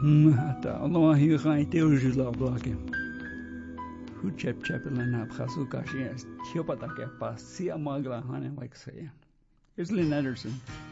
Hata Allah hier gaan teologie la blake. Who chapel na phasu kashi thiopata ke pasia magla hane like say. Here's Lynn Anderson.